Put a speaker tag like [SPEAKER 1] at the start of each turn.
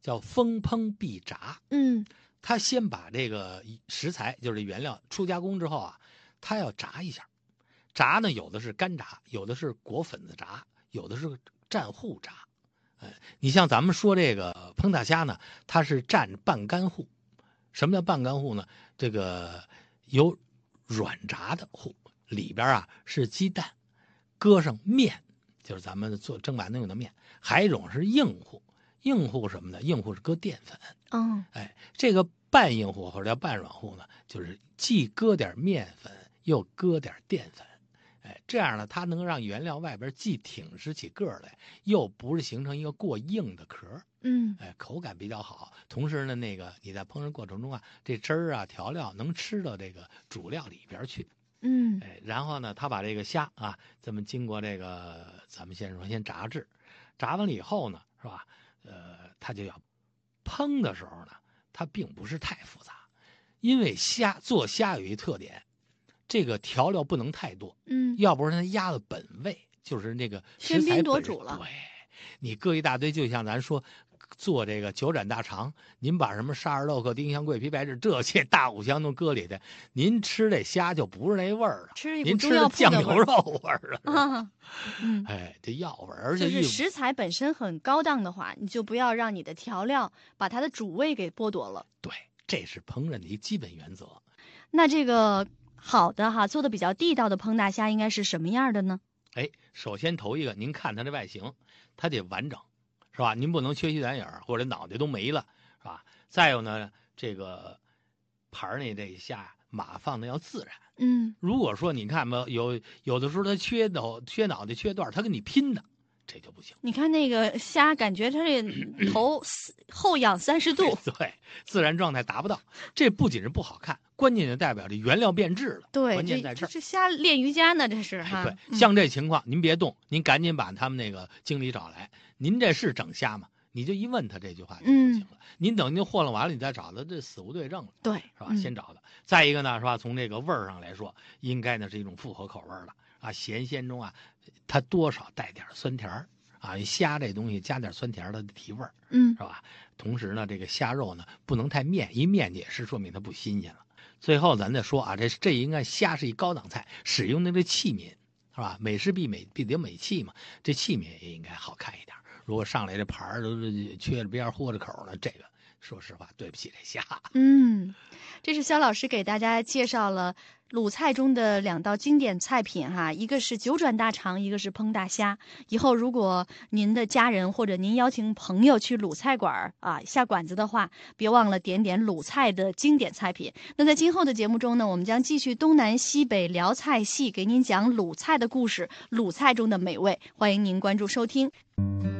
[SPEAKER 1] 叫封烹必炸。
[SPEAKER 2] 嗯，
[SPEAKER 1] 他先把这个食材，就是原料初加工之后啊，他要炸一下。炸呢，有的是干炸，有的是裹粉子炸，有的是蘸糊炸。你像咱们说这个烹大虾呢，它是蘸半干糊。什么叫半干糊呢？这个有软炸的糊，里边啊是鸡蛋，搁上面，就是咱们做蒸馒头用的面。还有一种是硬糊，硬糊什么呢？硬糊是搁淀粉。这个半硬糊或者叫半软糊呢，就是既搁点面粉，又搁点淀粉。这样呢，它能让原料外边既挺直起个来，又不是形成一个过硬的壳。口感比较好。同时呢，你在烹饪过程中啊，这汁儿啊、调料能吃到这个主料里边去。然后呢，他把这个虾啊，这么经过这个，咱们先炸制，炸完了以后呢，是吧？他就要烹的时候呢，它并不是太复杂，因为做虾有一特点。这个调料不能太多，要不然它鸭的本味就是那个食材
[SPEAKER 2] 喧宾夺主了。
[SPEAKER 1] 对，你搁一大堆，就像咱说做这个九转大肠，您把什么沙尔豆蔻、丁香、桂皮、白芷这些大五香都搁里头，您吃这虾就不是那味儿了，您吃的酱牛肉味儿了。这药味儿，而且
[SPEAKER 2] 就是食材本身很高档的话，你就不要让你的调料把它的主味给剥夺了。
[SPEAKER 1] 对，这是烹饪的一基本原则。
[SPEAKER 2] 那这个好的哈，做的比较地道的烹大虾应该是什么样的呢？
[SPEAKER 1] 首先头一个，您看它的外形，它得完整，是吧？您不能缺心眼影或者脑袋都没了，是吧？再有呢，这个盘内这虾码放的要自然。如果说你看吧，有的时候它缺脑袋、缺段，它跟你拼的，这就不行。
[SPEAKER 2] 你看那个虾，感觉它这头后仰30度，
[SPEAKER 1] 对，自然状态达不到。这不仅是不好看，关键就代表这原料变质了。
[SPEAKER 2] 对，
[SPEAKER 1] 关键在这
[SPEAKER 2] 这虾练瑜伽呢，这是哈。
[SPEAKER 1] 对，像这情况，您别动，您赶紧把他们那个经理找来。您这是整虾吗？你就一问他这句话就不行了。您等您和弄完了，你再找他，这死无对证了。
[SPEAKER 2] 对，
[SPEAKER 1] 是吧？先找他。再一个呢，是吧？从这个味儿上来说，应该呢是一种复合口味了啊。咸鲜中啊，它多少带点酸甜儿啊。虾这东西加点酸甜儿，它的提味儿，是吧？同时呢，这个虾肉呢不能太面，一面也是说明它不新鲜了。最后咱再说啊，这应该虾是一高档菜，使用的这器皿是吧？美食必得有美器嘛，这器皿也应该好看一点。如果上来这盘儿都缺着边豁着口呢，这个说实话对不起这虾。
[SPEAKER 2] 这是肖老师给大家介绍了鲁菜中的2道经典菜品哈，一个是九转大肠，一个是烹大虾。以后如果您的家人或者您邀请朋友去鲁菜馆下馆子的话，别忘了点鲁菜的经典菜品。那在今后的节目中呢，我们将继续东南西北辽菜系，给您讲鲁菜的故事，鲁菜中的美味。欢迎您关注收听。